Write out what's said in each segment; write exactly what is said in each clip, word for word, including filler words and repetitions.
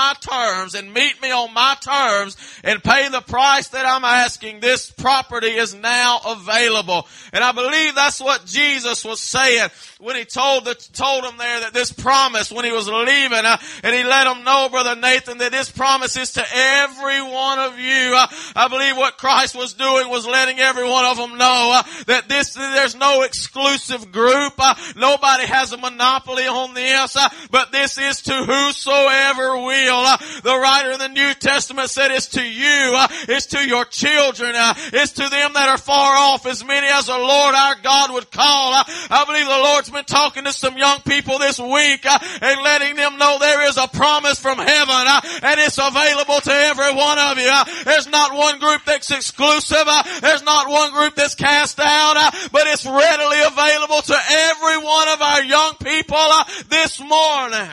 my terms and meet me on my terms and pay the price that I'm asking, this property is now available. And I believe that's what Jesus was saying when he told the, told them there that this promise, when he was leaving, uh, and he let them know, Brother Nathan, that this promise is to every one of you. Uh, I believe what Christ was doing was letting every one of them know uh, that this, there's no exclusive group. Uh, nobody has a monopoly on this, uh, but this is to whosoever will. Uh, the writer in the New Testament said it's to you, uh, it's to your children, uh, it's to them that are far off, as many as the Lord our God would call. Uh, I believe the Lord's been talking to some young people this week uh, and letting them know there is a promise from heaven uh, and it's available to every one of you. Uh, there's not one group that's exclusive. Uh, there's not one group that's cast out, uh, but it's readily available to every one of our young people uh, this morning.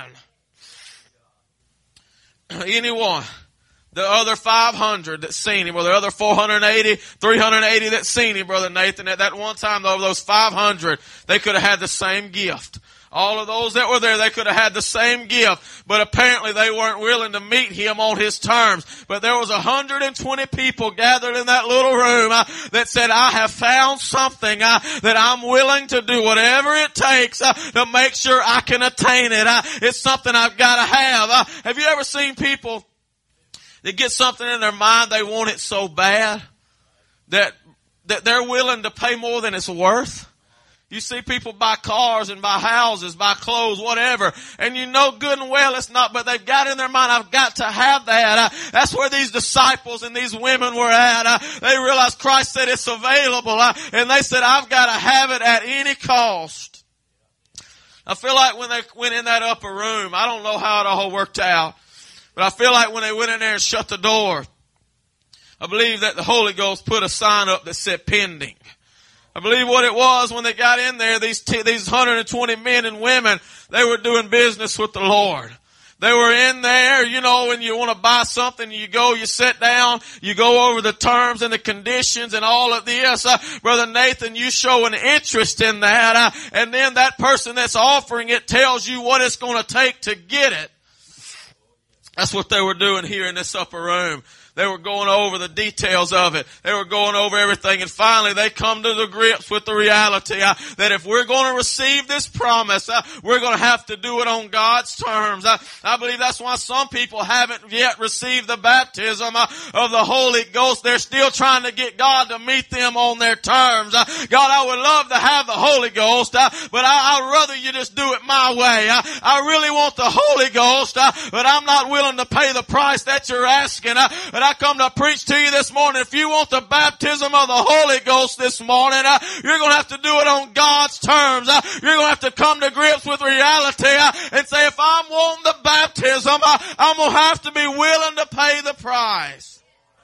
Anyone, the other five hundred that seen him, or the other four hundred eighty, three hundred eighty that seen him, Brother Nathan, at that one time, though, those five hundred, they could have had the same gift. All of those that were there, they could have had the same gift, but apparently they weren't willing to meet him on his terms. But there was one hundred twenty people gathered in that little room uh, that said, I have found something uh, that I'm willing to do whatever it takes uh, to make sure I can attain it. Uh, it's something I've got to have. Uh, have you ever seen people that get something in their mind, they want it so bad that that they're willing to pay more than it's worth? You see people buy cars and buy houses, buy clothes, whatever, and you know good and well it's not, but they've got in their mind, I've got to have that. Uh, that's where these disciples and these women were at. Uh, they realized Christ said it's available, uh, and they said, I've got to have it at any cost. I feel like when they went in that upper room, I don't know how it all worked out, but I feel like when they went in there and shut the door, I believe that the Holy Ghost put a sign up that said pending. I believe what it was when they got in there, these t- these one hundred twenty men and women, they were doing business with the Lord. They were in there, you know, when you want to buy something, you go, you sit down, you go over the terms and the conditions and all of this. Uh, Brother Nathan, you show an interest in that, uh, and then that person that's offering it tells you what it's going to take to get it. That's what they were doing here in this upper room. They were going over the details of it. They were going over everything. And finally, they come to the grips with the reality uh, that if we're going to receive this promise, uh, we're going to have to do it on God's terms. Uh, I believe that's why some people haven't yet received the baptism uh, of the Holy Ghost. They're still trying to get God to meet them on their terms. Uh, God, I would love to have the Holy Ghost, uh, but I, I'd rather you just do it my way. Uh, I really want the Holy Ghost, uh, but I'm not willing to pay the price that you're asking. Uh, but I come to preach to you this morning. If you want the baptism of the Holy Ghost this morning, uh, you're going to have to do it on God's terms. Uh, you're going to have to come to grips with reality uh, and say, if I'm wanting the baptism, uh, I'm going to have to be willing to pay the price.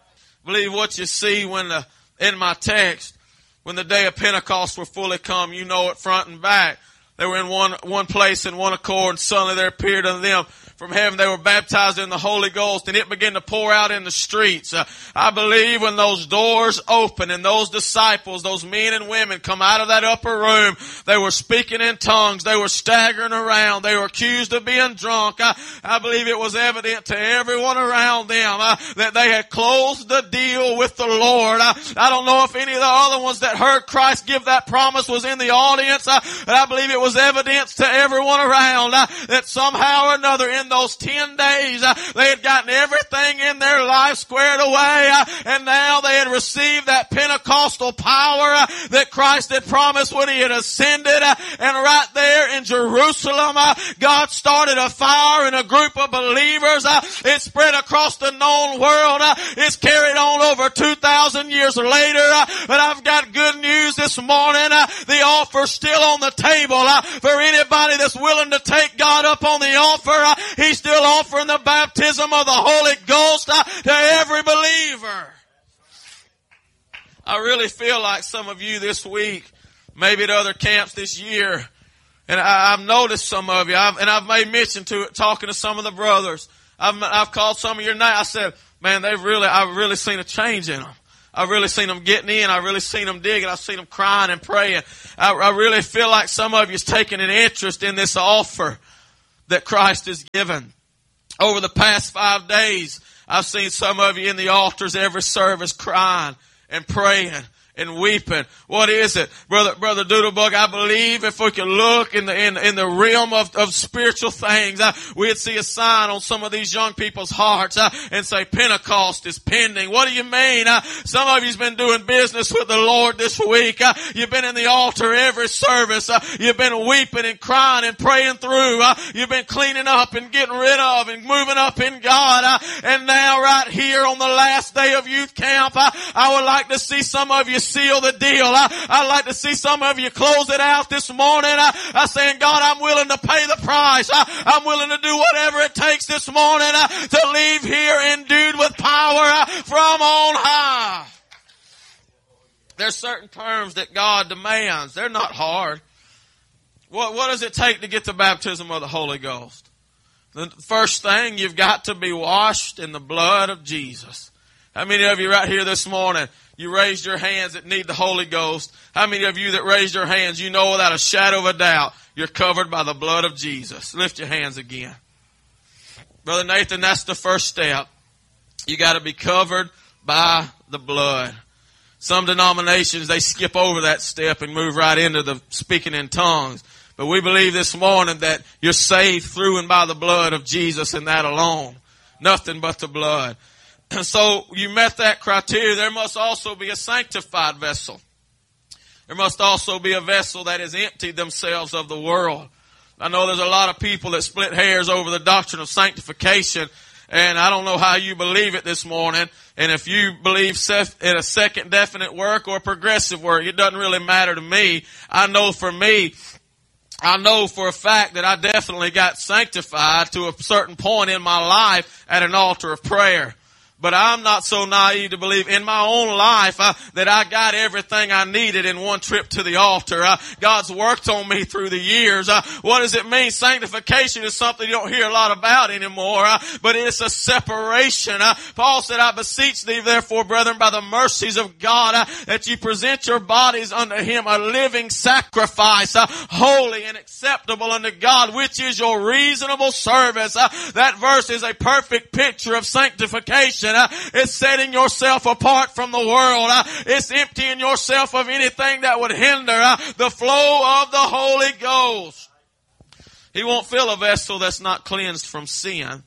I believe what you see when the, in my text, when the day of Pentecost were fully come, you know it front and back. They were in one, one place in one accord, and suddenly there appeared unto them from heaven. They were baptized in the Holy Ghost, and it began to pour out in the streets. Uh, I believe when those doors open and those disciples, those men and women come out of that upper room, they were speaking in tongues. They were staggering around. They were accused of being drunk. I, I believe it was evident to everyone around them uh, that they had closed the deal with the Lord. Uh, I don't know if any of the other ones that heard Christ give that promise was in the audience, uh, but I believe it was evidence to everyone around uh, that somehow or another in those ten days, uh, they had gotten everything in their life squared away, uh, and now they had received that Pentecostal power uh, that Christ had promised when He had ascended. Uh, and right there in Jerusalem, uh, God started a fire in a group of believers. Uh, it spread across the known world. Uh, it's carried on over two thousand years later. Uh, but I've got good news this morning. Uh, the offer's still on the table uh, for anybody that's willing to take God up on the offer. Uh, He's still offering the baptism of the Holy Ghost uh, to every believer. I really feel like some of you this week, maybe at other camps this year, and I, I've noticed some of you, I've, and I've made mention to it, talking to some of the brothers. I've, I've called some of your names. I said, man, they've really, I've really seen a change in them. I've really seen them getting in. I've really seen them digging. I've seen them crying and praying. I, I really feel like some of you's taking an interest in this offer that Christ has given. Over the past five days, I've seen some of you in the altars every service crying and praying and weeping. What is it? Brother, Brother Doodlebug, I believe if we could look in the, in, in the realm of, of spiritual things, uh, we'd see a sign on some of these young people's hearts, uh, and say Pentecost is pending. What do you mean? Uh, some of you's been doing business with the Lord this week. Uh, you've been in the altar every service. Uh, you've been weeping and crying and praying through. Uh, you've been cleaning up and getting rid of and moving up in God. Uh, and now right here on the last day of youth camp, uh, I would like to see some of you seal the deal. I, I'd like to see some of you close it out this morning. I, I saying, God, I'm willing to pay the price. I, I'm willing to do whatever it takes this morning uh, to leave here endued with power uh, from on high. There's certain terms that God demands. They're not hard. What, what does it take to get the baptism of the Holy Ghost? The first thing, you've got to be washed in the blood of Jesus. How many of you right here this morning, you raised your hands that need the Holy Ghost? How many of you that raised your hands, you know without a shadow of a doubt, you're covered by the blood of Jesus? Lift your hands again. Brother Nathan, that's the first step. You got to be covered by the blood. Some denominations, they skip over that step and move right into the speaking in tongues. But we believe this morning that you're saved through and by the blood of Jesus and that alone. Nothing but the blood. So you met that criteria. There must also be a sanctified vessel. There must also be a vessel that has emptied themselves of the world. I know there's a lot of people that split hairs over the doctrine of sanctification, and I don't know how you believe it this morning. And if you believe in a second definite work or progressive work, it doesn't really matter to me. I know for me, I know for a fact that I definitely got sanctified to a certain point in my life at an altar of prayer. But I'm not so naive to believe in my own life uh, that I got everything I needed in one trip to the altar. Uh, God's worked on me through the years. Uh, what does it mean? Sanctification is something you don't hear a lot about anymore, uh, but it's a separation. Uh, Paul said, I beseech thee, therefore, brethren, by the mercies of God, uh, that you present your bodies unto Him a living sacrifice, uh, holy and acceptable unto God, which is your reasonable service. Uh, that verse is a perfect picture of sanctification. Uh, it's setting yourself apart from the world. Uh, it's emptying yourself of anything that would hinder uh, the flow of the Holy Ghost. He won't fill a vessel that's not cleansed from sin.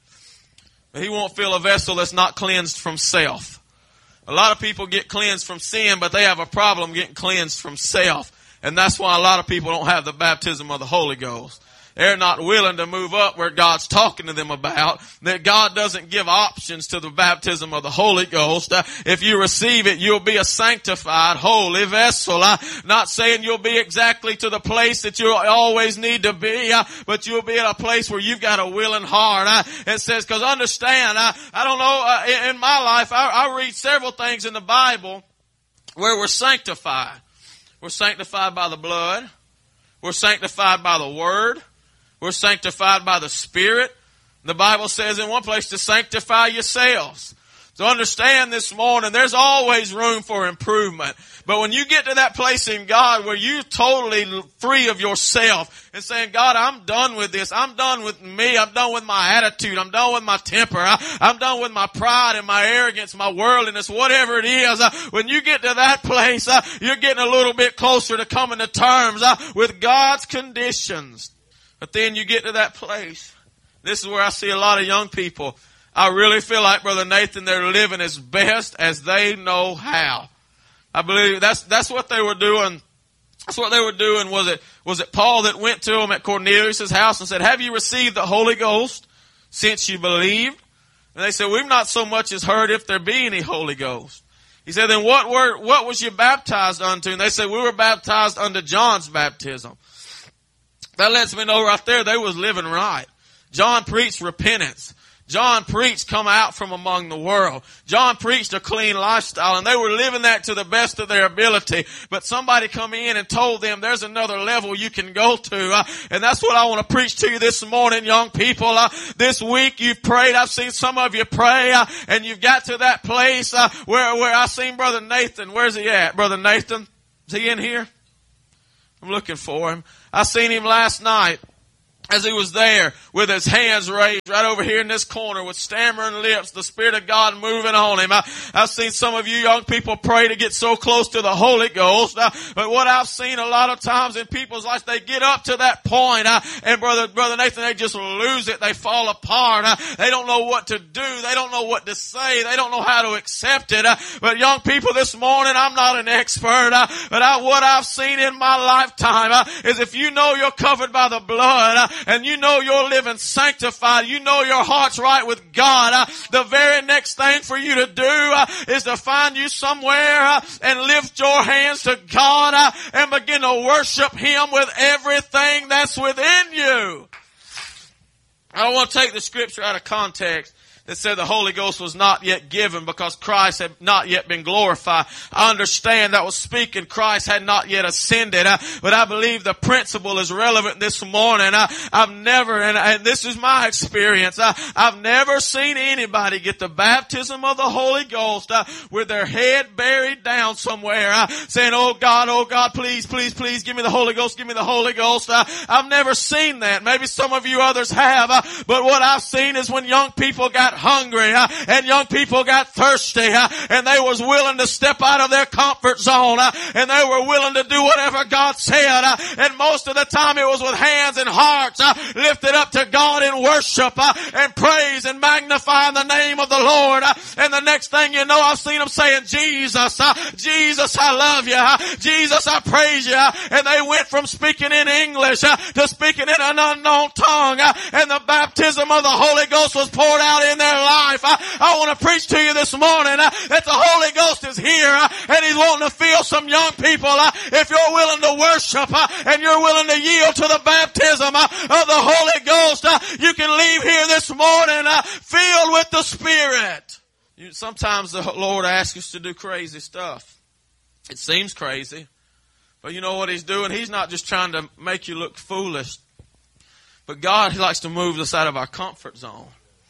He won't fill a vessel that's not cleansed from self. A lot of people get cleansed from sin, but they have a problem getting cleansed from self. And that's why a lot of people don't have the baptism of the Holy Ghost. They're not willing to move up where God's talking to them about. That God doesn't give options to the baptism of the Holy Ghost. Uh, if you receive it, you'll be a sanctified, holy vessel. Uh, not saying you'll be exactly to the place that you always need to be, uh, but you'll be at a place where you've got a willing heart. Uh, it says, because understand, uh, I don't know, uh, in, in my life, I, I read several things in the Bible where we're sanctified. We're sanctified by the blood. We're sanctified by the Word. We're sanctified by the Spirit. The Bible says in one place to sanctify yourselves. So understand this morning, there's always room for improvement. But when you get to that place in God where you're totally free of yourself and saying, God, I'm done with this. I'm done with me. I'm done with my attitude. I'm done with my temper. I, I'm done with my pride and my arrogance, my worldliness, whatever it is. Uh, when you get to that place, uh, you're getting a little bit closer to coming to terms uh, with God's conditions. But then you get to that place. This is where I see a lot of young people. I really feel like, Brother Nathan, they're living as best as they know how. I believe that's that's what they were doing. That's what they were doing. Was it was it Paul that went to them at Cornelius' house and said, have you received the Holy Ghost since you believed? And they said, we've not so much as heard if there be any Holy Ghost. He said, then what were what was you baptized unto? And they said, we were baptized unto John's baptism. That lets me know right there they was living right. John preached repentance. John preached come out from among the world. John preached a clean lifestyle, and they were living that to the best of their ability. But somebody come in and told them there's another level you can go to. Uh, and that's what I want to preach to you this morning, young people. Uh, this week you've prayed. I've seen some of you pray, uh, and you've got to that place uh, where, where I seen Brother Nathan. Where's he at? Brother Nathan? Is he in here? I'm looking for him. I seen him last night. as he was there with his hands raised right over here in this corner with stammering lips, the Spirit of God moving on him. I, I've seen some of you young people pray to get so close to the Holy Ghost. Uh, but what I've seen a lot of times in people's lives, they get up to that point, uh, and brother, brother Nathan, they just lose it. They fall apart. Uh, they don't know what to do. They don't know what to say. They don't know how to accept it. Uh, but young people this morning, I'm not an expert, uh, but I, what I've seen in my lifetime uh, is if you know you're covered by the blood, uh, and you know you're living sanctified, you know your heart's right with God, uh, the very next thing for you to do uh, is to find you somewhere uh, and lift your hands to God uh, and begin to worship Him with everything that's within you. I don't want to take the scripture out of context that said the Holy Ghost was not yet given because Christ had not yet been glorified. I understand that was speaking Christ had not yet ascended, uh, but I believe the principle is relevant this morning. Uh, I've never, and, and this is my experience, uh, I've never seen anybody get the baptism of the Holy Ghost uh, with their head buried down somewhere, uh, saying, "Oh God, oh God, please, please, please, give me the Holy Ghost, give me the Holy Ghost." Uh, I've never seen that. Maybe some of you others have, uh, but what I've seen is when young people got hungry uh, and young people got thirsty uh, and they was willing to step out of their comfort zone uh, and they were willing to do whatever God said, uh, and most of the time it was with hands and hearts uh, lifted up to God in worship uh, and praise and magnifying the name of the Lord, uh, and the next thing you know, I've seen them saying, "Jesus, uh, Jesus, I love you, uh, Jesus, I praise you," uh, and they went from speaking in English uh, to speaking in an unknown tongue, uh, and the baptism of the Holy Ghost was poured out in their life. I, I want to preach to you this morning uh, that the Holy Ghost is here uh, and He's wanting to fill some young people. Uh, if you're willing to worship uh, and you're willing to yield to the baptism uh, of the Holy Ghost, uh, you can leave here this morning uh, filled with the Spirit. You, sometimes the Lord asks us to do crazy stuff. It seems crazy, but you know what He's doing? He's not just trying to make you look foolish, but God, He likes to move us out of our comfort zone.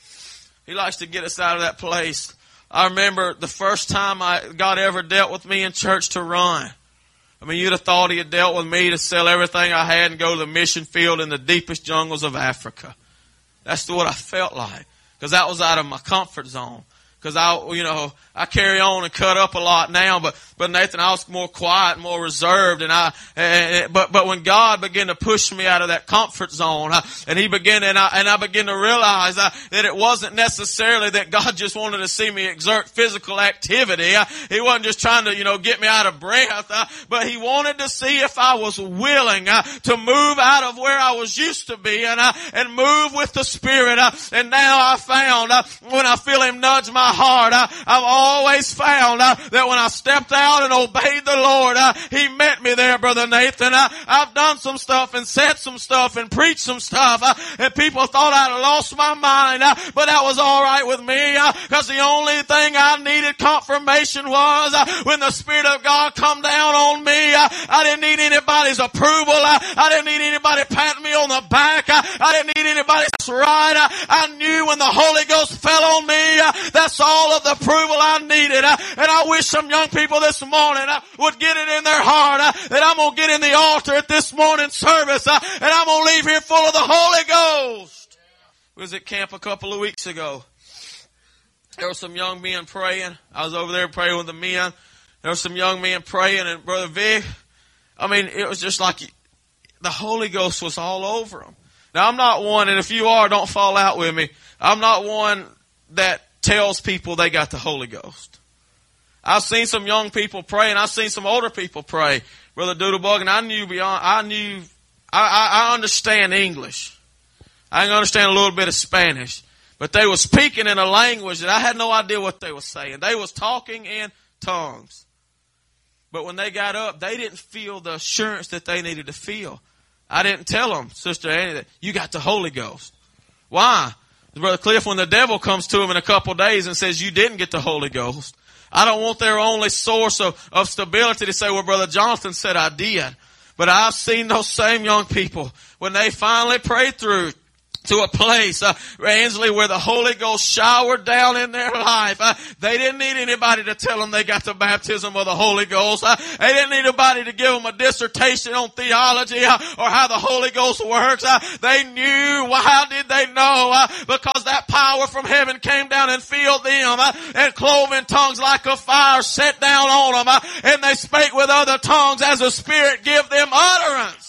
He likes to get us out of that place. I remember the first time I, God ever dealt with me in church to run. I mean, you'd have thought He had dealt with me to sell everything I had and go to the mission field in the deepest jungles of Africa. That's what I felt like, because that was out of my comfort zone. Because I, you know, I carry on and cut up a lot now, but, but Nathan, I was more quiet, more reserved, and I, and, but, but when God began to push me out of that comfort zone, uh, and He began, and I, and I began to realize uh, that it wasn't necessarily that God just wanted to see me exert physical activity. Uh, he wasn't just trying to, you know, get me out of breath, uh, but He wanted to see if I was willing uh, to move out of where I was used to be and, uh, and move with the Spirit. Uh, and now I found, uh, when I feel Him nudge my heart, uh, I've always found uh, that when I stepped out and obeyed the Lord, uh, He met me there, Brother Nathan. Uh, I've done some stuff and said some stuff and preached some stuff, uh, and people thought I'd lost my mind, uh, but that was all right with me, because uh, the only thing I needed confirmation was uh, when the Spirit of God come down on me. Uh, I didn't need anybody's approval. Uh, I didn't need anybody patting me on the back. Uh, I didn't need anybody that's right. Uh, I knew when the Holy Ghost fell on me, uh, that's all of the approval I needed. Uh, and I wish some young people this morning uh, would get it in their heart uh, that I'm going to get in the altar at this morning service uh, and I'm going to leave here full of the Holy Ghost. I was at camp a couple of weeks ago. There were some young men praying. I was over there praying with the men. There were some young men praying, and Brother Vic, I mean, it was just like the Holy Ghost was all over them. Now, I'm not one, and if you are, don't fall out with me. I'm not one that tells people they got the Holy Ghost. I've seen some young people pray, and I've seen some older people pray, Brother Doodlebug, and I knew beyond, I knew, I, I, I understand English. I can understand a little bit of Spanish, but they were speaking in a language that I had no idea what they were saying. They was talking in tongues. But when they got up, they didn't feel the assurance that they needed to feel. I didn't tell them, Sister Annie, that you got the Holy Ghost. Why? Brother Cliff, when the devil comes to them in a couple of days and says you didn't get the Holy Ghost, I don't want their only source of, of stability to say, well, Brother Jonathan said I did. But I've seen those same young people, when they finally prayed through, to a place, uh, Ansley, where the Holy Ghost showered down in their life. Uh, they didn't need anybody to tell them they got the baptism of the Holy Ghost. Uh, they didn't need anybody to give them a dissertation on theology uh, or how the Holy Ghost works. Uh, they knew. Well, how did they know? Uh, because that power from heaven came down and filled them uh, and cloven tongues like a fire set down on them. Uh, and they spake with other tongues as the Spirit give them utterance.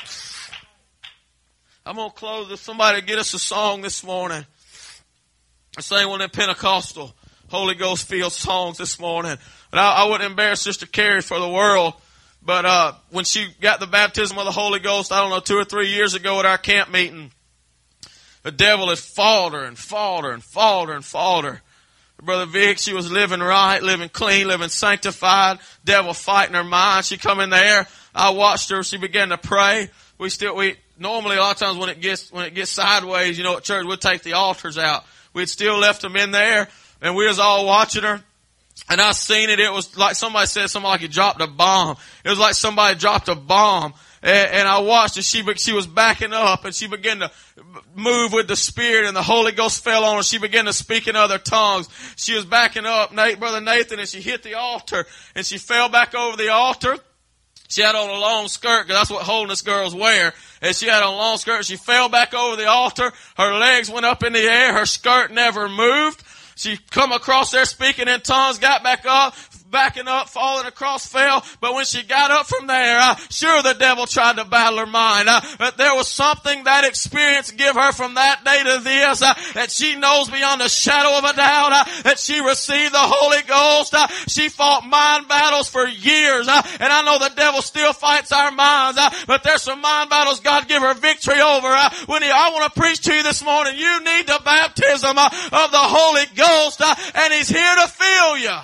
I'm going to close with somebody get us a song this morning. I sang one of them Pentecostal Holy Ghost filled songs this morning. But I, I wouldn't embarrass Sister Carrie for the world. But uh when she got the baptism of the Holy Ghost, I don't know, two or three years ago at our camp meeting, the devil had fought her and fought her and fought her and fought her. Brother Vic, she was living right, living clean, living sanctified. Devil fighting her mind. She come in there. I watched her. She began to pray. We still, we, normally a lot of times when it gets, when it gets sideways, you know, at church, we'd take the altars out. We'd still left them in there and we was all watching her. And I seen it. It was like somebody said something like he dropped a bomb. It was like somebody dropped a bomb. And, and I watched her. She, she was backing up and she began to move with the Spirit and the Holy Ghost fell on her. She began to speak in other tongues. She was backing up, Nate, Brother Nathan, and she hit the altar and she fell back over the altar. She had on a long skirt, because that's what holiness girls wear. And she had on a long skirt. She fell back over the altar. Her legs went up in the air. Her skirt never moved. She come across there speaking in tongues, got back up, backing up, falling across, fell. But when she got up from there, uh, sure the devil tried to battle her mind. Uh, but there was something that experience give her from that day to this, uh, that she knows beyond a shadow of a doubt, uh, that she received the Holy Ghost. Uh, she fought mind battles for years. Uh, and I know the devil still fights our minds. Uh, but there's some mind battles God give her victory over. Uh, when he, I want to preach to you this morning, you need the baptism uh, of the Holy Ghost, uh, and He's here to fill you.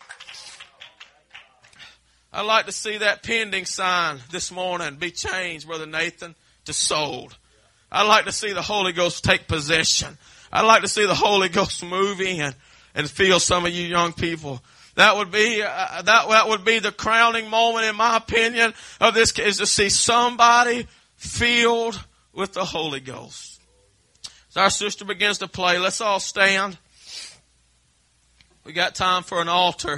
I'd like to see that pending sign this morning be changed, Brother Nathan, to sold. I'd like to see the Holy Ghost take possession. I'd like to see the Holy Ghost move in and fill some of you young people. That would be uh, that that would be the crowning moment, in my opinion, of this, is to see somebody filled with the Holy Ghost. As our sister begins to play, let's all stand. We got time for an altar.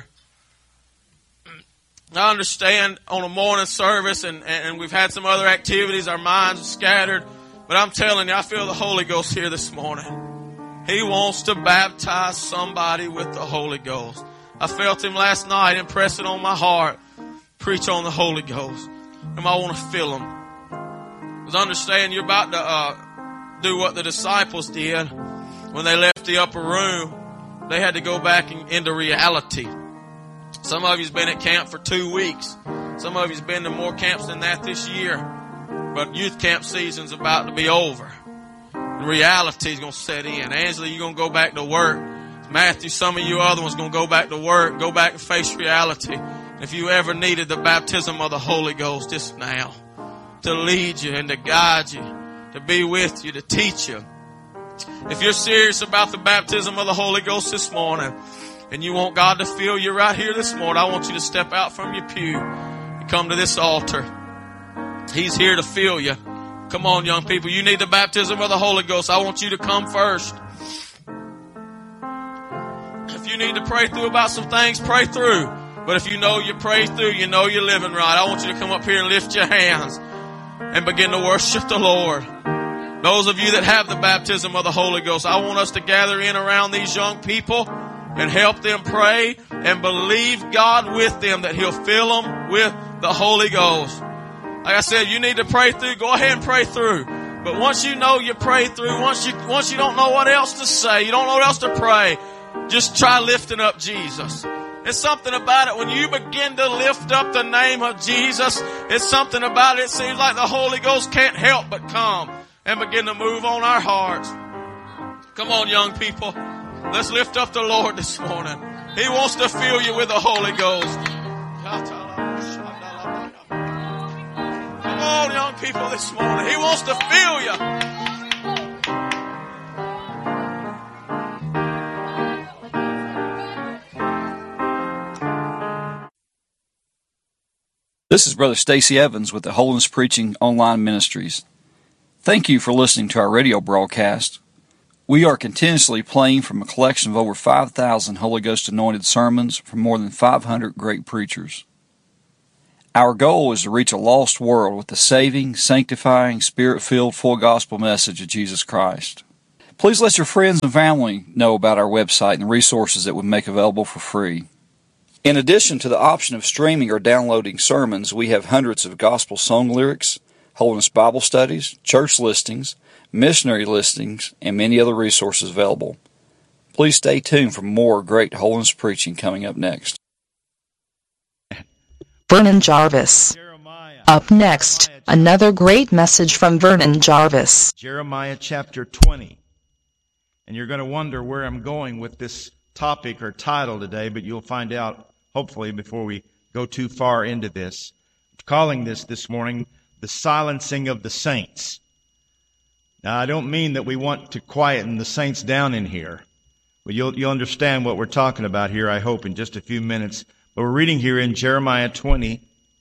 I understand on a morning service and, and we've had some other activities, our minds are scattered, but I'm telling you, I feel the Holy Ghost here this morning. He wants to baptize somebody with the Holy Ghost. I felt Him last night impress it on my heart. Preach on the Holy Ghost. And I want to fill Him. Because understand, you're about to uh, do what the disciples did when they left the upper room. They had to go back in, into reality. Some of you's been at camp for two weeks. Some of you's been to more camps than that this year. But youth camp season's about to be over. And reality's going to set in. Angela, you're going to go back to work. Matthew, some of you other ones going to go back to work. Go back and face reality. If you ever needed the baptism of the Holy Ghost, it's now. To lead you and to guide you. To be with you, to teach you. If you're serious about the baptism of the Holy Ghost this morning, and you want God to fill you right here this morning, I want you to step out from your pew and come to this altar. He's here to fill you. Come on, young people. You need the baptism of the Holy Ghost. I want you to come first. If you need to pray through about some things, pray through. But if you know you pray through, you know you're living right, I want you to come up here and lift your hands and begin to worship the Lord. Those of you that have the baptism of the Holy Ghost, I want us to gather in around these young people and help them pray and believe God with them that He'll fill them with the Holy Ghost. Like I said, you need to pray through. Go ahead and pray through. But once you know you pray through, once you once you don't know what else to say, you don't know what else to pray, just try lifting up Jesus. It's something about it. When you begin to lift up the name of Jesus, it's something about it. It seems like the Holy Ghost can't help but come and begin to move on our hearts. Come on, young people. Let's lift up the Lord this morning. He wants to fill you with the Holy Ghost. Come on, young people, this morning. He wants to fill you. This is Brother Stacy Evans with the Holiness Preaching Online Ministries. Thank you for listening to our radio broadcast. We are continuously playing from a collection of over five thousand Holy Ghost anointed sermons from more than five hundred great preachers. Our goal is to reach a lost world with the saving, sanctifying, Spirit-filled, full gospel message of Jesus Christ. Please let your friends and family know about our website and the resources that we make available for free. In addition to the option of streaming or downloading sermons, we have hundreds of gospel song lyrics, Holiness Bible studies, church listings, missionary listings, and many other resources available. Please stay tuned for more great holiness preaching coming up next. Vernon Jarvis. Jeremiah. Up next, another great message from Vernon Jarvis. Jeremiah chapter twenty. And you're going to wonder where I'm going with this topic or title today, but you'll find out, hopefully, before we go too far into this. I'm calling this this morning, The Silencing of the Saints. Now, I don't mean that we want to quieten the saints down in here. But you'll, you'll understand what we're talking about here, I hope, in just a few minutes. But we're reading here in Jeremiah twenty,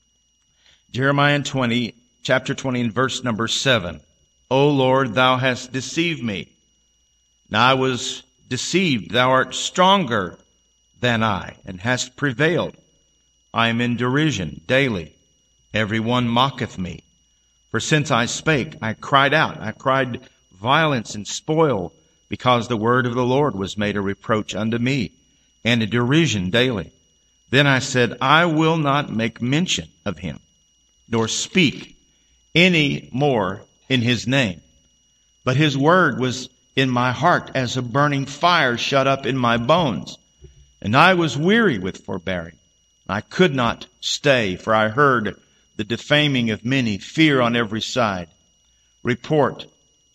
Jeremiah twenty, chapter twenty, and verse number seven. O Lord, thou hast deceived me. Now I was deceived. Thou art stronger than I, and hast prevailed. I am in derision daily. Every one mocketh me. For since I spake, I cried out. I cried violence and spoil, because the word of the Lord was made a reproach unto me, and a derision daily. Then I said, I will not make mention of him, nor speak any more in his name. But his word was in my heart as a burning fire shut up in my bones. And I was weary with forbearing. I could not stay, for I heard the defaming of many, fear on every side. Report,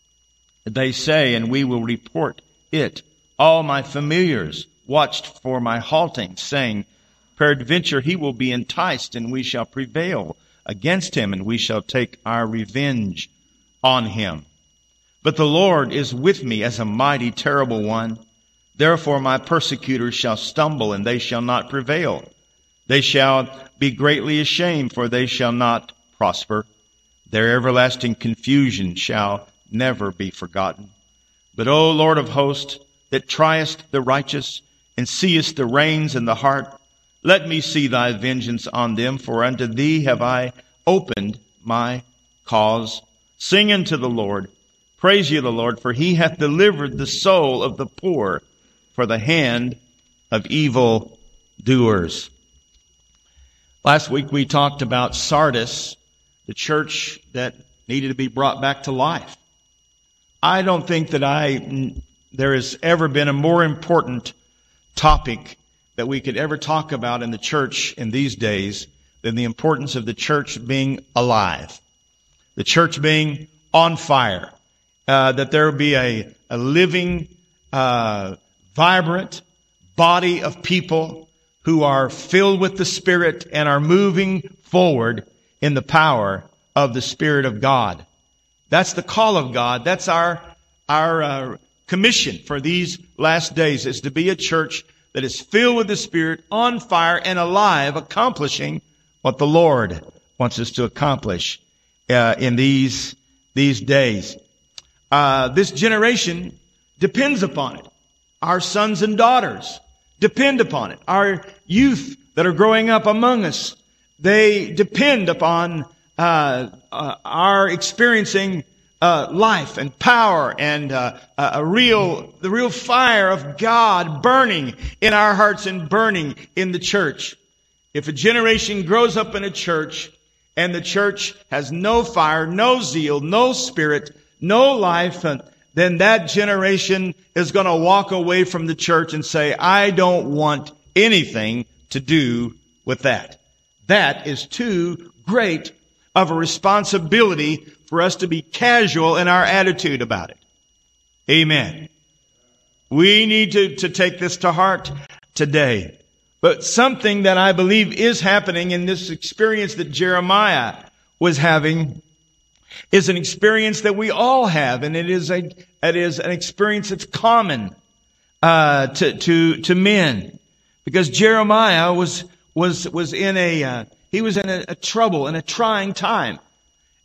they say, and we will report it. All my familiars watched for my halting, saying, peradventure he will be enticed, and we shall prevail against him, and we shall take our revenge on him. But the Lord is with me as a mighty, terrible one. Therefore my persecutors shall stumble, and they shall not prevail. They shall be greatly ashamed, for they shall not prosper. Their everlasting confusion shall never be forgotten. But, O Lord of hosts, that triest the righteous, and seest the reins in the heart, let me see thy vengeance on them, for unto thee have I opened my cause. Sing unto the Lord. Praise ye the Lord, for he hath delivered the soul of the poor for the hand of evil doers. Last week we talked about Sardis, the church that needed to be brought back to life. I don't think that I there has ever been a more important topic that we could ever talk about in the church in these days than the importance of the church being alive, the church being on fire, uh, that there be a, a living, uh, vibrant body of people who are filled with the Spirit and are moving forward in the power of the Spirit of God. That's the call of God. That's our our uh, commission for these last days, is to be a church that is filled with the Spirit, on fire and alive, accomplishing what the Lord wants us to accomplish uh, in these these days. Uh, this generation depends upon it. Our sons and daughters depend upon it. Our youth that are growing up among us, they depend upon uh, uh, our experiencing uh, life and power and uh, a real, the real fire of God burning in our hearts and burning in the church. If a generation grows up in a church and the church has no fire, no zeal, no spirit, no life, then that generation is going to walk away from the church and say, I don't want anything to do with that. That is too great of a responsibility for us to be casual in our attitude about it. Amen. We need to, to take this to heart today. But something that I believe is happening in this experience that Jeremiah was having is an experience that we all have, and it is a it is an experience that's common uh, to to to men, because Jeremiah was was was in a uh, he was in a, a trouble in a trying time,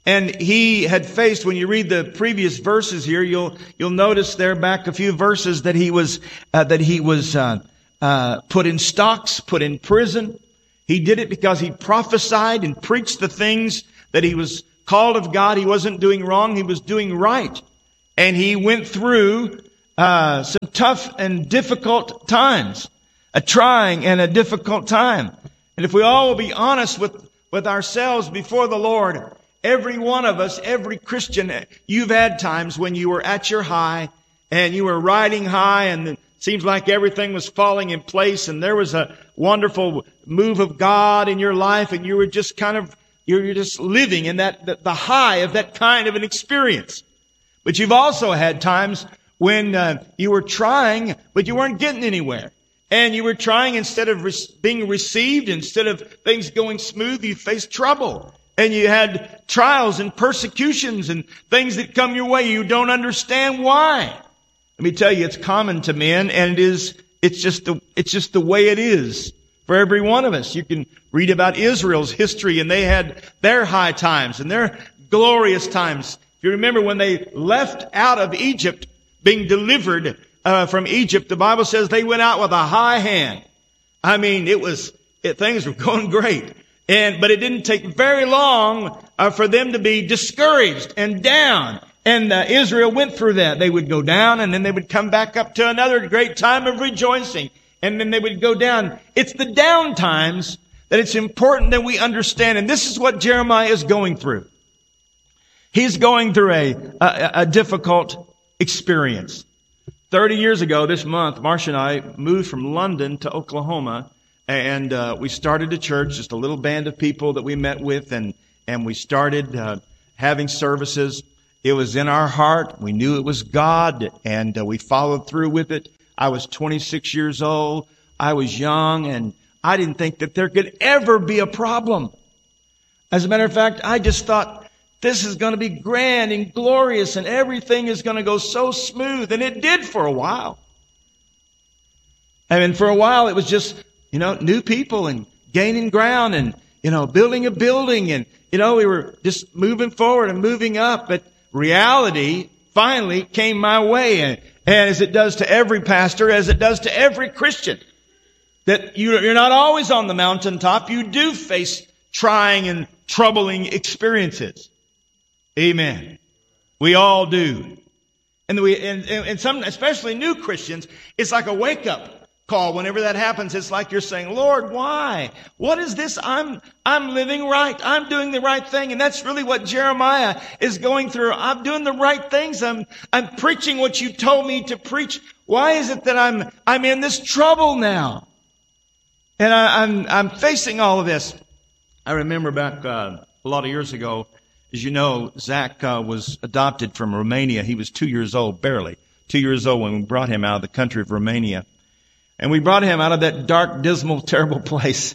And he had faced, when you read the previous verses here, you'll, you'll notice there back a few verses that he was, uh, that he was, uh, uh, put in stocks, put in prison. He did it because he prophesied and preached the things that he was called of God. He wasn't doing wrong. He was doing right. And he went through, uh, some tough and difficult times, a trying and a difficult time. And if we all will be honest with, with ourselves before the Lord, every one of us, every Christian, you've had times when you were at your high and you were riding high and it seems like everything was falling in place and there was a wonderful move of God in your life and you were just kind of, you're just living in that, the, the high of that kind of an experience. But you've also had times when uh, you were trying, but you weren't getting anywhere. And you were trying, instead of re- being received, instead of things going smooth, you faced trouble. And you had trials and persecutions and things that come your way. You don't understand why. Let me tell you, it's common to men, and it is, it's just the, it's just the way it is for every one of us. You can read about Israel's history, and they had their high times and their glorious times. If you remember when they left out of Egypt, being delivered uh, from Egypt, the Bible says they went out with a high hand. I mean, it was, it, things were going great. And, but it didn't take very long uh, for them to be discouraged and down. And uh, Israel went through that. They would go down and then they would come back up to another great time of rejoicing. And then they would go down. It's the down times that it's important that we understand. And this is what Jeremiah is going through. He's going through a, a, a difficult experience. Thirty years ago this month, Marcia and I moved from London to Oklahoma. And uh, we started a church, just a little band of people that we met with, and and we started uh, having services. It was in our heart. We knew it was God, and uh, we followed through with it. I was twenty-six years old. I was young, and I didn't think that there could ever be a problem. As a matter of fact, I just thought this is going to be grand and glorious, and everything is going to go so smooth, and it did for a while. I mean, for a while, it was just, you know, new people and gaining ground and, you know, building a building. And, you know, we were just moving forward and moving up. But reality finally came my way. And, and as it does to every pastor, as it does to every Christian, that you, you're not always on the mountaintop. You do face trying and troubling experiences. Amen. We all do. And we, and, and some, especially new Christians, it's like a wake-up call. Whenever that happens, it's like you're saying, Lord, why? What is this? I'm, I'm living right. I'm doing the right thing. And that's really what Jeremiah is going through. I'm doing the right things. I'm, I'm preaching what you told me to preach. Why is it that I'm, I'm in this trouble now? And I, I'm, I'm facing all of this. I remember back, uh, a lot of years ago, as you know, Zach, uh, was adopted from Romania. He was two years old, barely two years old when we brought him out of the country of Romania. And we brought him out of that dark, dismal, terrible place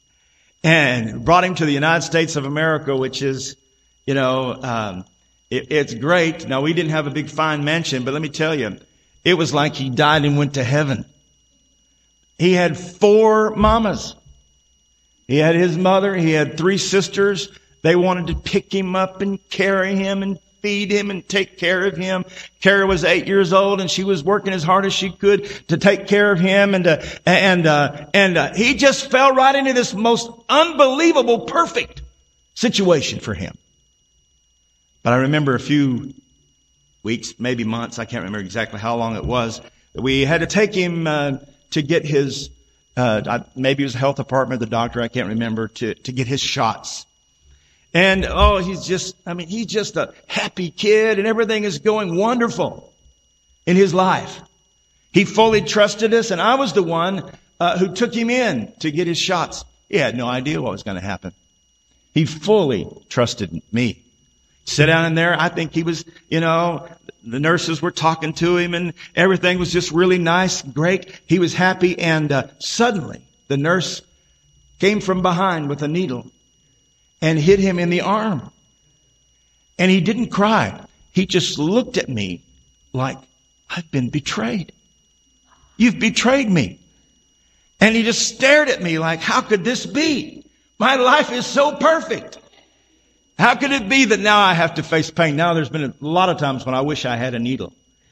and brought him to the United States of America, which is, you know, um, it, it's great. Now, we didn't have a big fine mansion, but let me tell you, it was like he died and went to heaven. He had four mamas. He had his mother. He had three sisters. They wanted to pick him up and carry him and feed him and take care of him. Kara was eight years old and she was working as hard as she could to take care of him. And, uh, and, uh, and, uh, he just fell right into this most unbelievable, perfect situation for him. But I remember a few weeks, maybe months, I can't remember exactly how long it was, that we had to take him, uh, to get his, uh, maybe it was the health department, the doctor, I can't remember, to, to get his shots. And, oh, he's just, I mean, he's just a happy kid and everything is going wonderful in his life. He fully trusted us and I was the one uh, who took him in to get his shots. He had no idea what was going to happen. He fully trusted me. Sit down in there. I think he was, you know, the nurses were talking to him and everything was just really nice, great. He was happy. And uh, suddenly the nurse came from behind with a needle and hit him in the arm. And he didn't cry. He just looked at me like, I've been betrayed. You've betrayed me. And he just stared at me like, how could this be? My life is so perfect. How could it be that now I have to face pain? Now there's been a lot of times when I wish I had a needle.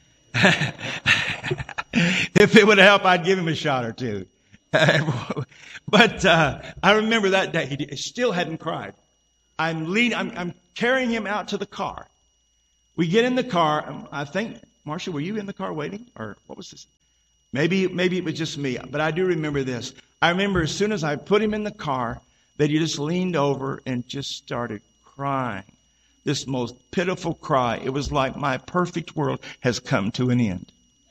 If it would help, I'd give him a shot or two. But uh, I remember that day. He still hadn't cried. I'm leading, I'm, I'm carrying him out to the car. We get in the car. I think, Marcia, were you in the car waiting? Or what was this? Maybe, maybe it was just me. But I do remember this. I remember as soon as I put him in the car that he just leaned over and just started crying. This most pitiful cry. It was like my perfect world has come to an end.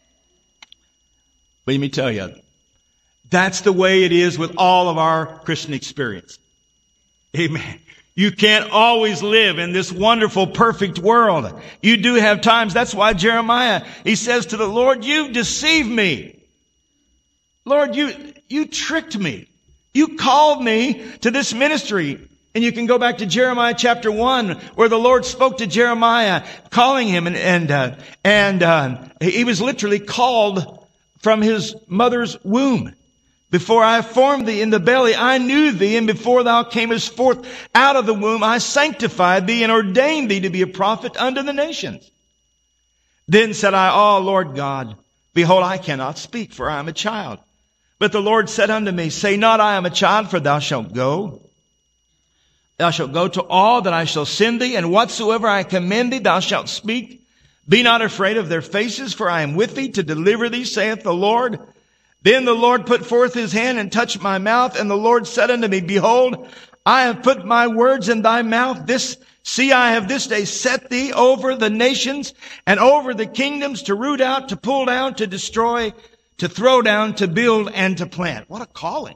Let me tell you, that's the way it is with all of our Christian experience. Amen. You can't always live in this wonderful, perfect world. You do have times. That's why Jeremiah, he says to the Lord, you deceived me. Lord, you, you tricked me. You called me to this ministry. And you can go back to Jeremiah chapter one, where the Lord spoke to Jeremiah, calling him, and and uh, and uh, he was literally called from his mother's womb. Before I formed thee in the belly, I knew thee, and before thou camest forth out of the womb, I sanctified thee and ordained thee to be a prophet unto the nations. Then said I, Oh, Lord God, behold, I cannot speak, for I am a child. But the Lord said unto me, Say not, I am a child, for thou shalt go. Thou shalt go to all that I shall send thee, and whatsoever I command thee, thou shalt speak. Be not afraid of their faces, for I am with thee to deliver thee, saith the Lord. Then the Lord put forth his hand and touched my mouth, and the Lord said unto me, Behold, I have put my words in thy mouth. This, see, I have this day set thee over the nations and over the kingdoms, to root out, to pull down, to destroy, to throw down, to build, and to plant. What a calling.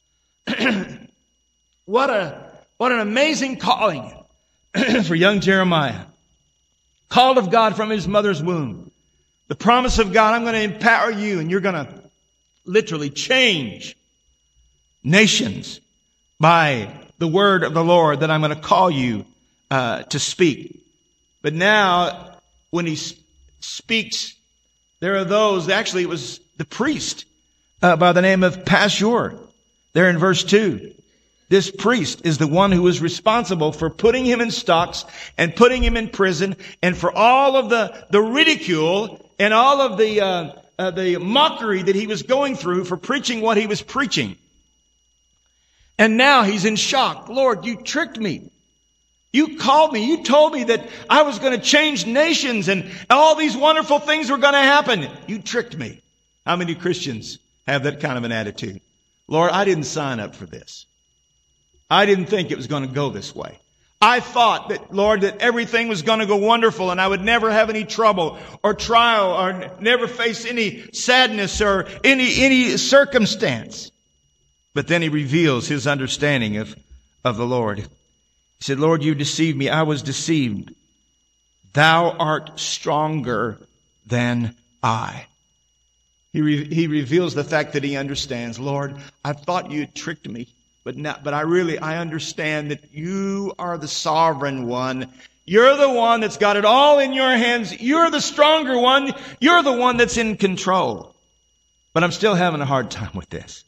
What a What an amazing calling for young Jeremiah. Called of God from his mother's womb. The promise of God, I'm going to empower you, and you're going to literally change nations by the word of the Lord that I'm going to call you uh, to speak. But now, when he speaks, there are those, actually it was the priest uh, by the name of Pashur, there in verse two. This priest is the one who is responsible for putting him in stocks and putting him in prison, and for all of the, the ridicule and all of the, uh, uh, the mockery that he was going through for preaching what he was preaching. And now he's in shock. Lord, you tricked me. You called me. You told me that I was going to change nations and all these wonderful things were going to happen. You tricked me. How many Christians have that kind of an attitude? Lord, I didn't sign up for this. I didn't think it was going to go this way. I thought that, Lord, that everything was going to go wonderful and I would never have any trouble or trial or never face any sadness or any, any circumstance. But then he reveals his understanding of, of the Lord. He said, Lord, you deceived me. I was deceived. Thou art stronger than I. He, re- he reveals the fact that he understands. Lord, I thought you had tricked me. But now, but I really, I understand that you are the sovereign one. You're the one that's got it all in your hands. You're the stronger one. You're the one that's in control. But I'm still having a hard time with this.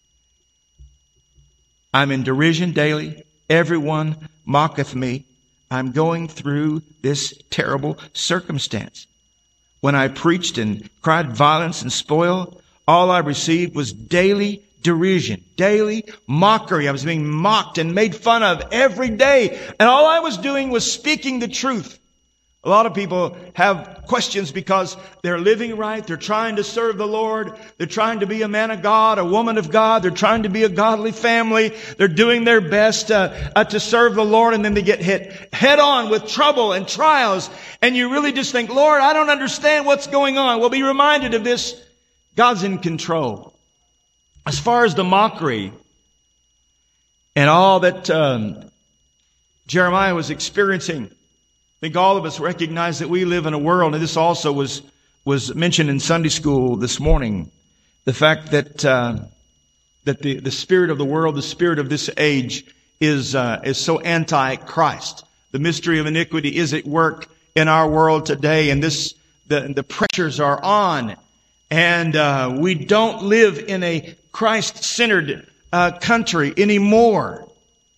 I'm in derision daily. Everyone mocketh me. I'm going through this terrible circumstance. When I preached and cried violence and spoil, all I received was daily derision, daily mockery. I was being mocked and made fun of every day. And all I was doing was speaking the truth. A lot of people have questions because they're living right. They're trying to serve the Lord. They're trying to be a man of God, a woman of God. They're trying to be a godly family. They're doing their best uh, uh, to serve the Lord, and then they get hit head on with trouble and trials. And you really just think, Lord, I don't understand what's going on. Well, be reminded of this. God's in control. As far as the mockery and all that um, Jeremiah was experiencing, I think all of us recognize that we live in a world, and this also was was mentioned in Sunday school this morning, the fact that uh, that the, the spirit of the world, the spirit of this age, is uh, is so anti-Christ. The mystery of iniquity is at work in our world today, and this the the pressures are on, and uh, we don't live in a Christ-centered uh, country anymore.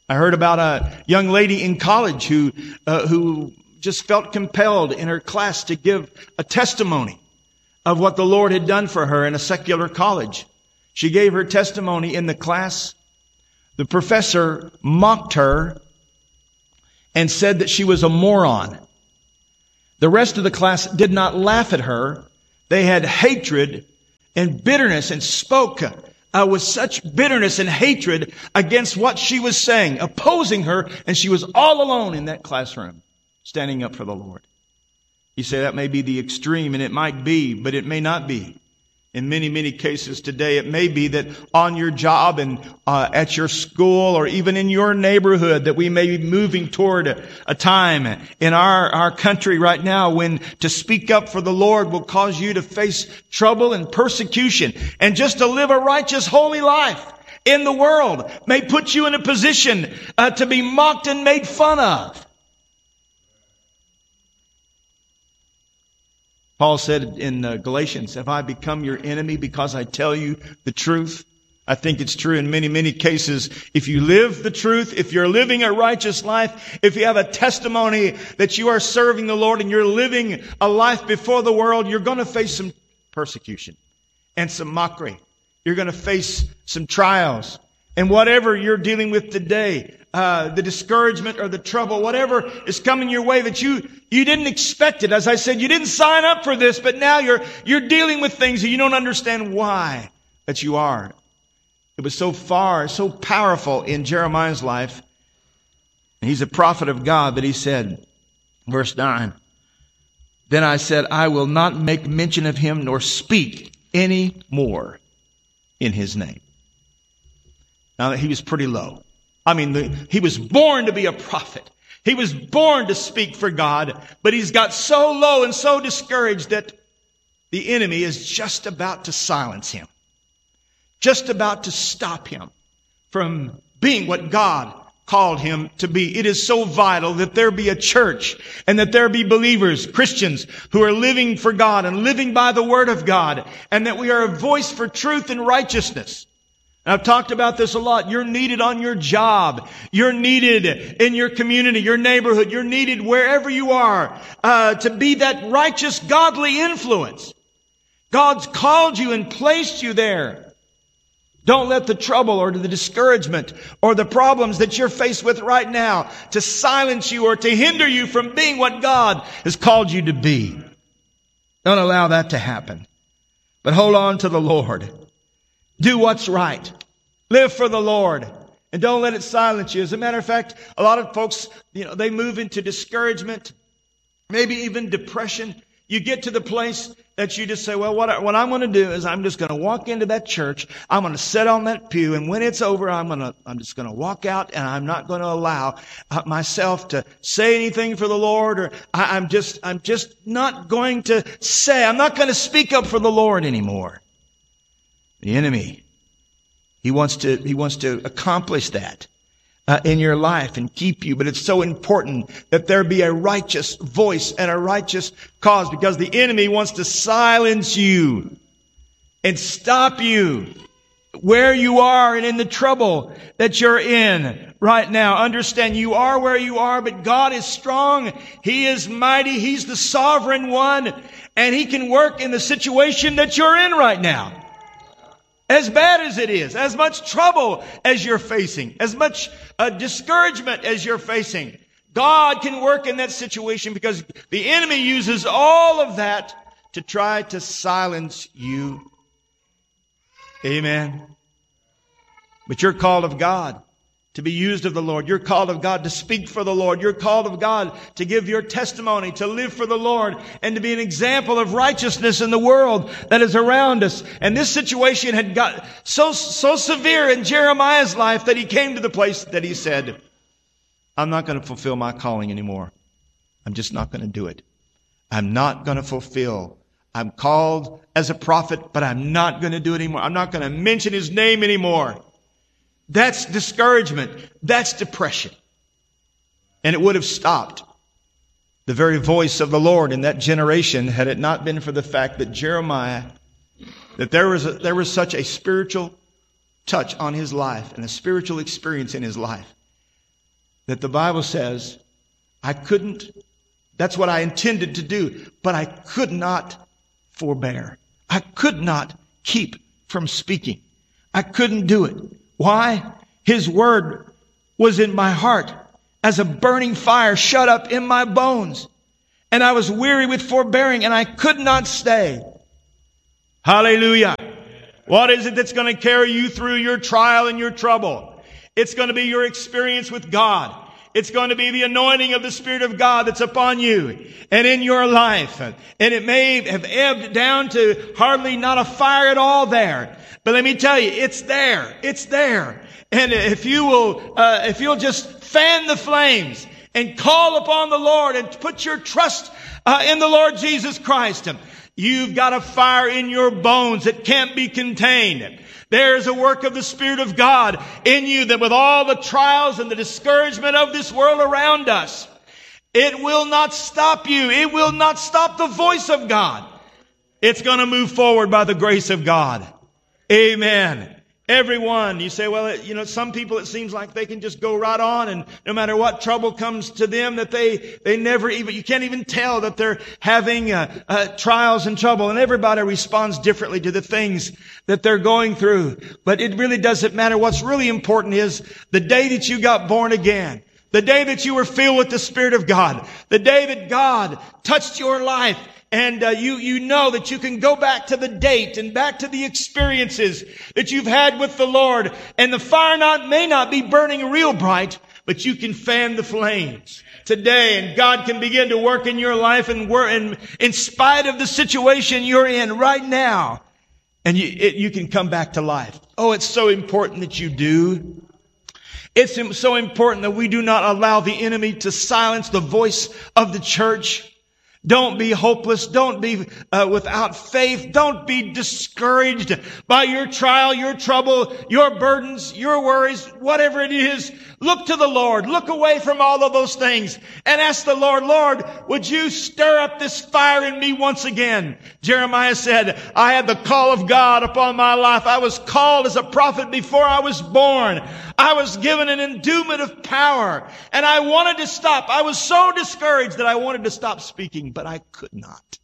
I heard about a young lady in college who uh, who just felt compelled in her class to give a testimony of what the Lord had done for her in a secular college. She gave her testimony in the class. The professor mocked her and said that she was a moron. The rest of the class did not laugh at her. They had hatred and bitterness and spoke uh, with such bitterness and hatred against what she was saying, opposing her, and she was all alone in that classroom, standing up for the Lord. You say that may be the extreme, and it might be, but it may not be. In many, many cases today, it may be that on your job and uh, at your school or even in your neighborhood that we may be moving toward a, a time in our, our country right now when to speak up for the Lord will cause you to face trouble and persecution. And just to live a righteous, holy life in the world may put you in a position uh, to be mocked and made fun of. Paul said in uh, Galatians, have I become your enemy because I tell you the truth? I think it's true in many, many cases. If you live the truth, if you're living a righteous life, if you have a testimony that you are serving the Lord and you're living a life before the world, you're going to face some persecution and some mockery. You're going to face some trials. And whatever you're dealing with today, uh, the discouragement or the trouble, whatever is coming your way that you, you didn't expect it. As I said, you didn't sign up for this, but now you're, you're dealing with things that you don't understand why that you are. It was so far, so powerful in Jeremiah's life. And he's a prophet of God that he said, verse nine, then I said, I will not make mention of him nor speak any more in his name. Now, he was pretty low. I mean, the, he was born to be a prophet. He was born to speak for God, but he's got so low and so discouraged that the enemy is just about to silence him, just about to stop him from being what God called him to be. It is so vital that there be a church and that there be believers, Christians, who are living for God and living by the Word of God, and that we are a voice for truth and righteousness. And I've talked about this a lot. You're needed on your job. You're needed in your community, your neighborhood. You're needed wherever you are uh, to be that righteous, godly influence. God's called you and placed you there. Don't let the trouble or the discouragement or the problems that you're faced with right now to silence you or to hinder you from being what God has called you to be. Don't allow that to happen. But hold on to the Lord. Do what's right. Live for the Lord. And don't let it silence you. As a matter of fact, a lot of folks, you know, they move into discouragement, maybe even depression. You get to the place that you just say, well, what, I, what I'm going to do is I'm just going to walk into that church. I'm going to sit on that pew. And when it's over, I'm going to, I'm just going to walk out and I'm not going to allow myself to say anything for the Lord, or I, I'm just, I'm just not going to say, I'm not going to speak up for the Lord anymore. The enemy, he wants to, he wants to accomplish that uh, in your life and keep you. But it's so important that there be a righteous voice and a righteous cause, because the enemy wants to silence you and stop you where you are and in the trouble that you're in right now. Understand, you are where you are, but God is strong. He is mighty. He's the sovereign one, and He can work in the situation that you're in right now. As bad as it is, as much trouble as you're facing, as much uh, discouragement as you're facing, God can work in that situation, because the enemy uses all of that to try to silence you. Amen. But you're called of God to be used of the Lord. You're called of God to speak for the Lord. You're called of God to give your testimony, to live for the Lord, and to be an example of righteousness in the world that is around us. And this situation had got so, so severe in Jeremiah's life that he came to the place that he said, I'm not going to fulfill my calling anymore. I'm just not going to do it. I'm not going to fulfill. I'm called as a prophet, but I'm not going to do it anymore. I'm not going to mention His name anymore. That's discouragement. That's depression. And it would have stopped the very voice of the Lord in that generation had it not been for the fact that Jeremiah, that there was a, there was such a spiritual touch on his life and a spiritual experience in his life that the Bible says I couldn't, that's what I intended to do, but I could not forbear. I could not keep from speaking. I couldn't do it. Why? His word was in my heart as a burning fire shut up in my bones. And I was weary with forbearing, and I could not stay. Hallelujah. What is it that's going to carry you through your trial and your trouble? It's going to be your experience with God. It's going to be the anointing of the Spirit of God that's upon you and in your life. And it may have ebbed down to hardly not a fire at all there. But let me tell you, it's there. It's there. And if you will, uh, if you'll just fan the flames and call upon the Lord and put your trust uh, in the Lord Jesus Christ, you've got a fire in your bones that can't be contained. There's a work of the Spirit of God in you that with all the trials and the discouragement of this world around us, it will not stop you. It will not stop the voice of God. It's going to move forward by the grace of God. Amen. Everyone, you say, well, you know, some people it seems like they can just go right on, and no matter what trouble comes to them, that they, they never even, you can't even tell that they're having uh, uh, trials and trouble. And everybody responds differently to the things that they're going through. But it really doesn't matter. What's really important is the day that you got born again, the day that you were filled with the Spirit of God, the day that God touched your life. And uh, you you know that you can go back to the date and back to the experiences that you've had with the Lord. And the fire not may not be burning real bright, but you can fan the flames today. And God can begin to work in your life and work in, in spite of the situation you're in right now. And you, it, you can come back to life. Oh, it's so important that you do. It's so important that we do not allow the enemy to silence the voice of the church. Don't be hopeless. Don't be uh, without faith. Don't be discouraged by your trial, your trouble, your burdens, your worries, whatever it is. Look to the Lord. Look away from all of those things and ask the Lord, Lord, would you stir up this fire in me once again? Jeremiah said, I had the call of God upon my life. I was called as a prophet before I was born. I was given an endowment of power, and I wanted to stop. I was so discouraged that I wanted to stop speaking, but I could not.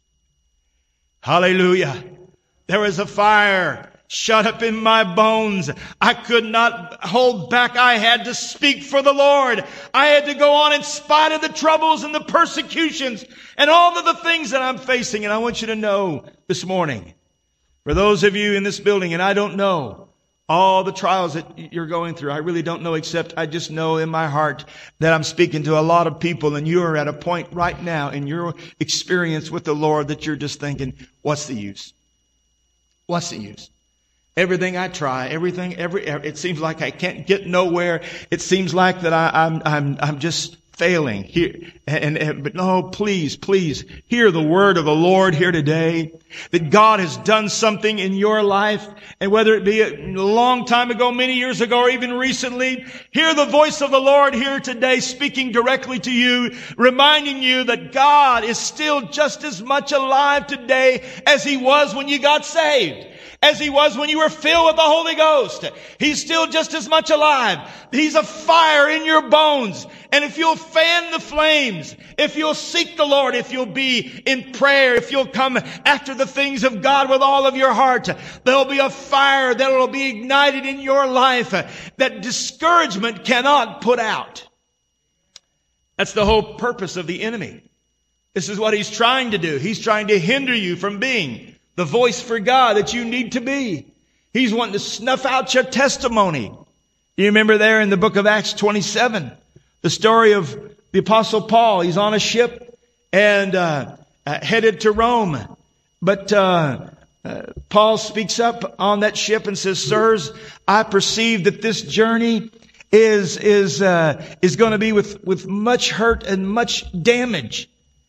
Hallelujah. There was a fire shut up in my bones. I could not hold back. I had to speak for the Lord. I had to go on in spite of the troubles and the persecutions and all of the things that I'm facing. And I want you to know this morning, for those of you in this building, and I don't know all the trials that you're going through. I really don't know, except I just know in my heart that I'm speaking to a lot of people, and you are at a point right now in your experience with the Lord that you're just thinking, what's the use? What's the use? Everything I try, everything, every, it seems like I can't get nowhere. It seems like that I, I'm, I'm, I'm just failing here. And, and, but no, please, please hear the word of the Lord here today, that God has done something in your life. And whether it be a long time ago, many years ago, or even recently, hear the voice of the Lord here today speaking directly to you, reminding you that God is still just as much alive today as He was when you got saved. As He was when you were filled with the Holy Ghost. He's still just as much alive. He's a fire in your bones. And if you'll fan the flames, if you'll seek the Lord, if you'll be in prayer, if you'll come after the things of God with all of your heart, there'll be a fire that will be ignited in your life that discouragement cannot put out. That's the whole purpose of the enemy. This is what he's trying to do. He's trying to hinder you from being the voice for God that you need to be. He's wanting to snuff out your testimony. You remember there in the book of Acts twenty-seven, the story of the Apostle Paul. He's on a ship and uh, uh, headed to Rome. But uh, uh, Paul speaks up on that ship and says, Sirs, I perceive that this journey is is uh, is going to be with, with much hurt and much damage.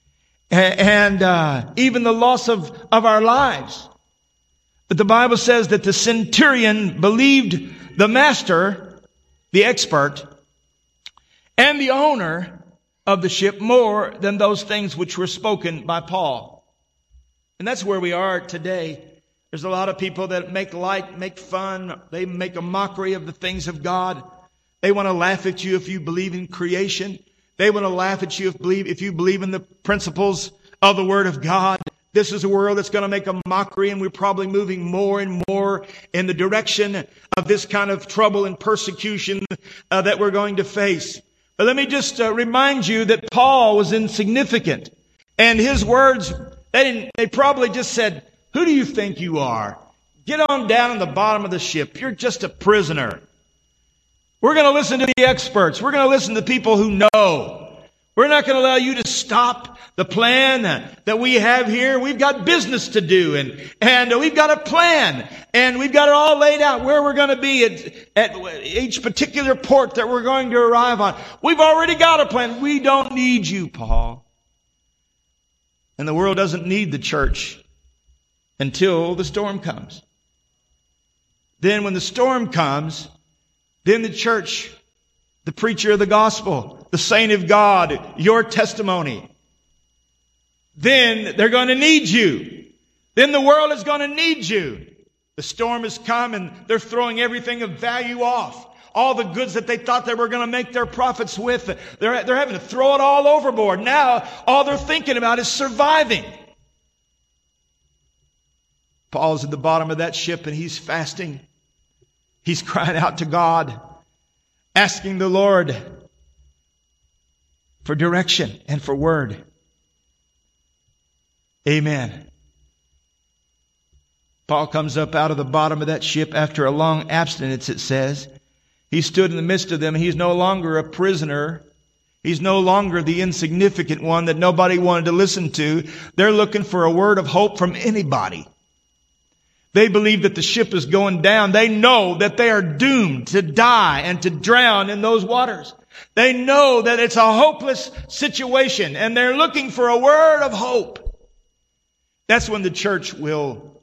And uh, even the loss of, of our lives. But the Bible says that the centurion believed the master, the expert, and the owner of the ship more than those things which were spoken by Paul. And that's where we are today. There's a lot of people that make light, make fun. They make a mockery of the things of God. They want to laugh at you if you believe in creation. They want to laugh at you if, believe, if you believe in the principles of the Word of God. This is a world that's going to make a mockery, and we're probably moving more and more in the direction of this kind of trouble and persecution uh, that we're going to face. But let me just uh, remind you that Paul was insignificant. And his words, they didn't, they probably just said, "Who do you think you are? Get on down in the bottom of the ship. You're just a prisoner. We're going to listen to the experts. We're going to listen to people who know. We're not going to allow you to stop the plan that we have here. We've got business to do, and, and we've got a plan, and we've got it all laid out where we're going to be at, at each particular port that we're going to arrive on. We've already got a plan. We don't need you, Paul." And the world doesn't need the church until the storm comes. Then when the storm comes, then the church, the preacher of the gospel, the saint of God, your testimony, then they're going to need you. Then the world is going to need you. The storm has come and they're throwing everything of value off. All the goods that they thought they were going to make their profits with, they're, they're having to throw it all overboard. Now, all they're thinking about is surviving. Paul's at the bottom of that ship and he's fasting. He's crying out to God, asking the Lord for direction and for word. Amen. Paul comes up out of the bottom of that ship after a long abstinence, it says. He stood in the midst of them. He's no longer a prisoner. He's no longer the insignificant one that nobody wanted to listen to. They're looking for a word of hope from anybody. They believe that the ship is going down. They know that they are doomed to die and to drown in those waters. They know that it's a hopeless situation, and they're looking for a word of hope. That's when the church will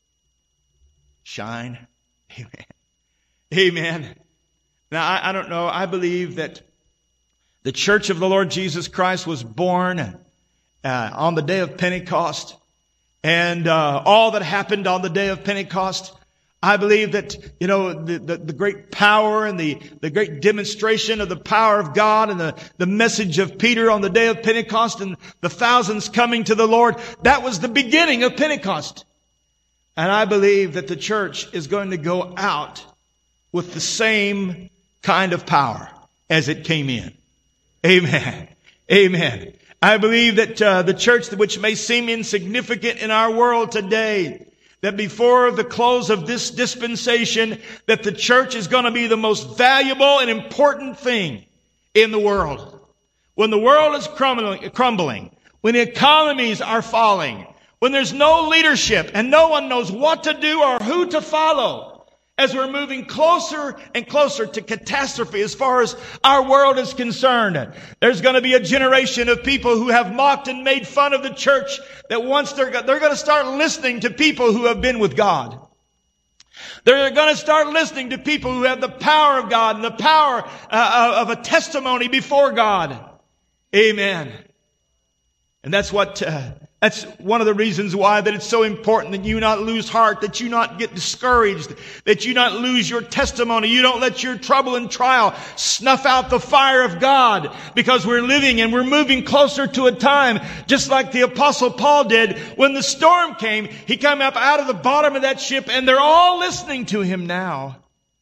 shine. Amen. Amen. Now, I, I don't know. I believe that the church of the Lord Jesus Christ was born uh, on the day of Pentecost. And uh, all that happened on the day of Pentecost, I believe that, you know, the, the, the great power and the, the great demonstration of the power of God and the, the message of Peter on the day of Pentecost and the thousands coming to the Lord, that was the beginning of Pentecost. And I believe that the church is going to go out with the same kind of power as it came in. Amen. Amen. I believe that uh, the church, which may seem insignificant in our world today, that before the close of this dispensation, that the church is going to be the most valuable and important thing in the world. When the world is crumbling, crumbling, when the economies are falling, when there's no leadership and no one knows what to do or who to follow, as we're moving closer and closer to catastrophe as far as our world is concerned, there's going to be a generation of people who have mocked and made fun of the church that once they're, they're going to start listening to people who have been with God. They're going to start listening to people who have the power of God and the power uh, of a testimony before God. Amen. And that's what, uh, that's one of the reasons why that it's so important that you not lose heart, that you not get discouraged, that you not lose your testimony. You don't let your trouble and trial snuff out the fire of God, because we're living and we're moving closer to a time, just like the Apostle Paul did. When the storm came, he came up out of the bottom of that ship and they're all listening to him now.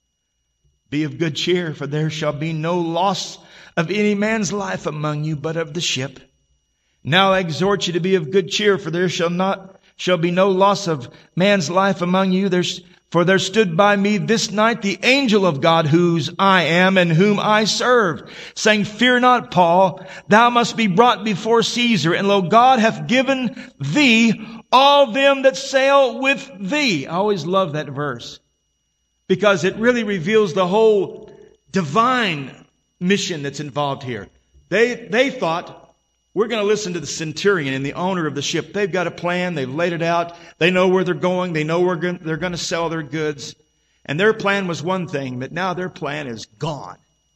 Be of good cheer, for there shall be no loss of any man's life among you, but of the ship. Now I exhort you to be of good cheer, for there shall not shall be no loss of man's life among you. There's, for there stood by me this night the angel of God, whose I am and whom I serve, saying, Fear not, Paul, thou must be brought before Caesar, and lo, God hath given thee all them that sail with thee. I always love that verse, because it really reveals the whole divine mission that's involved here. They they thought, we're going to listen to the centurion and the owner of the ship. They've got a plan. They've laid it out. They know where they're going. They know where they're going to sell their goods. And their plan was one thing, but now their plan is gone.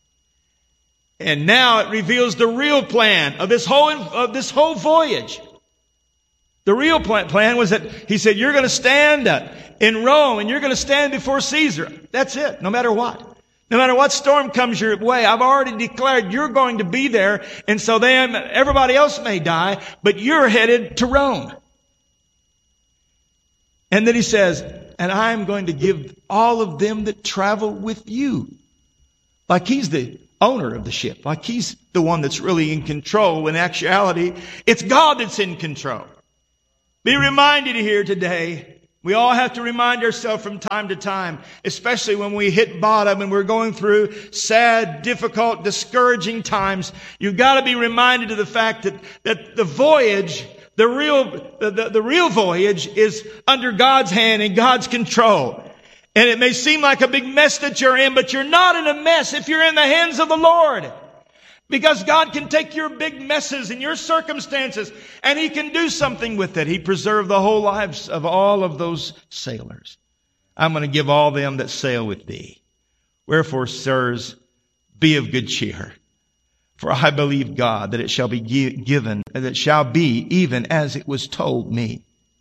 And now it reveals the real plan of this whole, of this whole voyage. The real plan, plan was that he said, you're going to stand in Rome and you're going to stand before Caesar. That's it, no matter what. No matter what storm comes your way, I've already declared you're going to be there. And so then everybody else may die, but you're headed to Rome. And then he says, and I'm going to give all of them that travel with you. Like he's the owner of the ship. Like he's the one that's really in control. When in actuality, it's God that's in control. Be reminded here today. We all have to remind ourselves from time to time, especially when we hit bottom and we're going through sad, difficult, discouraging times. You've got to be reminded of the fact that, that the voyage, the real, the, the, the real voyage is under God's hand and God's control. And it may seem like a big mess that you're in, but you're not in a mess if you're in the hands of the Lord. Because God can take your big messes and your circumstances and He can do something with it. He preserved the whole lives of all of those sailors. I'm going to give all them that sail with thee. Wherefore, sirs, be of good cheer. For I believe God that it shall be given, that it shall be even as it was told me.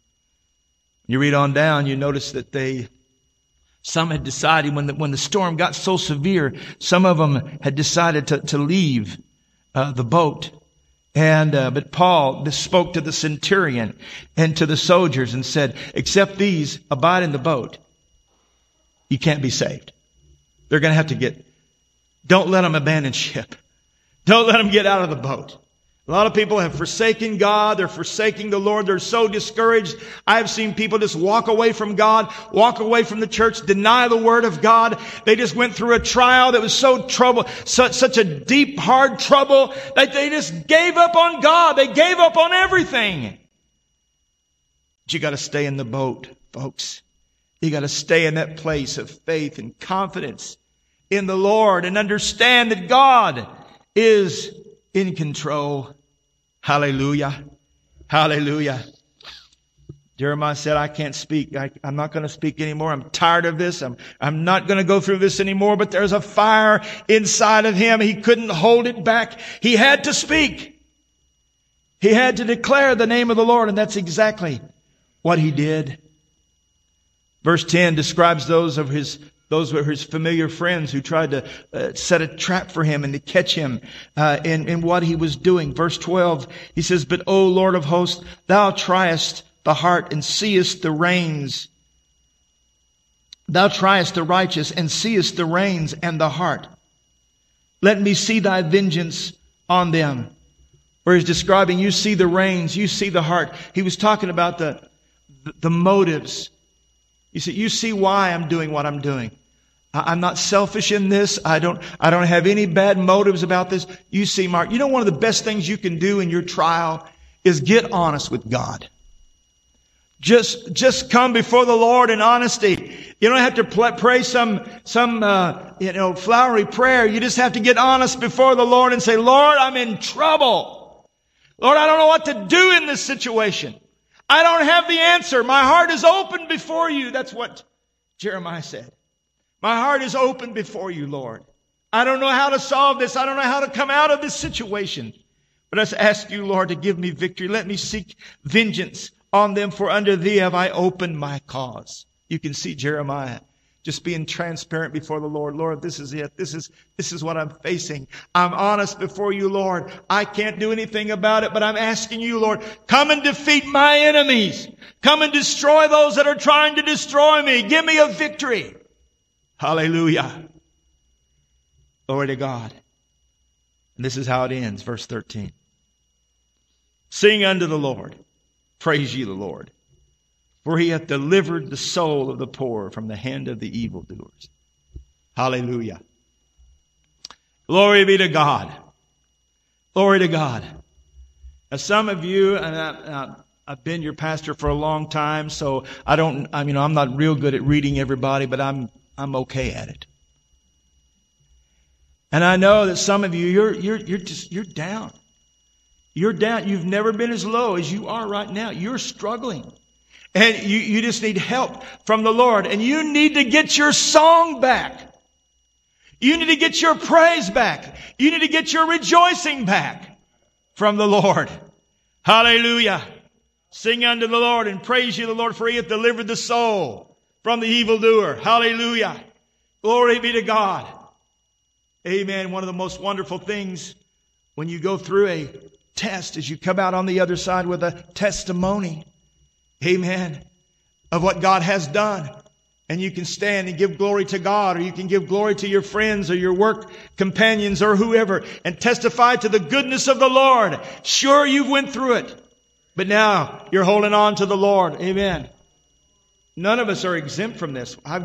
You read on down, you notice that they, some had decided when the, when the storm got so severe, some of them had decided to, to leave uh, the boat. And, uh, but Paul spoke to the centurion and to the soldiers and said, except these abide in the boat, you can't be saved. They're going to have to get, don't let them abandon ship. Don't let them get out of the boat. A lot of people have forsaken God. They're forsaking the Lord. They're so discouraged. I've seen people just walk away from God, walk away from the church, deny the Word of God. They just went through a trial that was so trouble, such, such a deep, hard trouble that they just gave up on God. They gave up on everything. But you got to stay in the boat, folks. You got to stay in that place of faith and confidence in the Lord and understand that God is in control. Hallelujah. Hallelujah. Jeremiah said, I can't speak. I, I'm not going to speak anymore. I'm tired of this. I'm, I'm not going to go through this anymore. But there's a fire inside of him. He couldn't hold it back. He had to speak. He had to declare the name of the Lord. And that's exactly what he did. Verse ten describes those of his Those were his familiar friends who tried to uh, set a trap for him and to catch him uh, in, in what he was doing. Verse twelve, he says, but O Lord of hosts, thou triest the heart and seest the reins. Thou triest the righteous and seest the reins and the heart. Let me see thy vengeance on them. Where he's describing, you see the reins, you see the heart. He was talking about the, the, the motives. You see, you see why I'm doing what I'm doing. I'm not selfish in this. I don't, I don't have any bad motives about this. You see, Mark, you know, one of the best things you can do in your trial is get honest with God. Just, just come before the Lord in honesty. You don't have to pray some, some, uh, you know, flowery prayer. You just have to get honest before the Lord and say, Lord, I'm in trouble. Lord, I don't know what to do in this situation. I don't have the answer. My heart is open before you. That's what Jeremiah said. My heart is open before you, Lord. I don't know how to solve this. I don't know how to come out of this situation. But I ask you, Lord, to give me victory. Let me seek vengeance on them, for unto thee have I opened my cause. You can see Jeremiah just being transparent before the Lord. Lord, this is it. This is, this is what I'm facing. I'm honest before you, Lord. I can't do anything about it, but I'm asking you, Lord, come and defeat my enemies. Come and destroy those that are trying to destroy me. Give me a victory. Hallelujah. Glory to God. And this is how it ends, verse thirteen. Sing unto the Lord. Praise ye the Lord. For he hath delivered the soul of the poor from the hand of the evildoers. Hallelujah. Glory be to God. Glory to God. Now some of you, and I, I, I've been your pastor for a long time, so I don't, I mean, I'm not real good at reading everybody, but I'm, I'm okay at it. And I know that some of you, you're, you're, you're just, you're down. You're down. You've never been as low as you are right now. You're struggling. And you, you just need help from the Lord. And you need to get your song back. You need to get your praise back. You need to get your rejoicing back from the Lord. Hallelujah. Sing unto the Lord and praise ye the Lord, for he hath delivered the soul from the evildoer. Hallelujah. Glory be to God. Amen. One of the most wonderful things when you go through a test is you come out on the other side with a testimony. Amen. Of what God has done. And you can stand and give glory to God, or you can give glory to your friends or your work companions or whoever, and testify to the goodness of the Lord. Sure, you've went through it, but now you're holding on to the Lord. Amen. None of us are exempt from this. I've